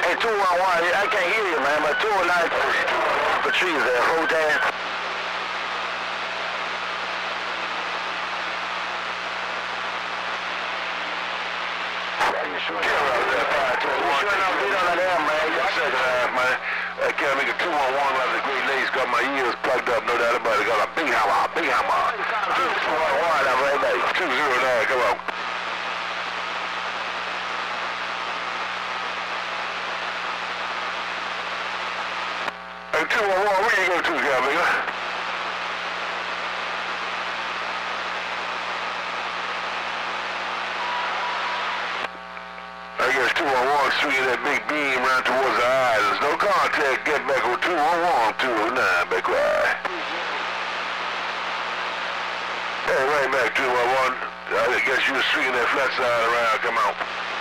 Hey, 211, I can't hear you, man, but 209 the trees there, hold down. You sure enough, beat on that air, man. Yes, sir, man. I can't make a 211 out of the Great Lakes. Got my ears plugged up, no doubt about it. Got a big hammer, big hammer. 211, I'm right there. 209, come on. Hey, 211, where you go to, Gavin? I guess 211 swinging that big beam around towards the islands. No contact, get back on 211, 209, back right. Hey, right back 211. I guess you were swinging that flat side around, come on.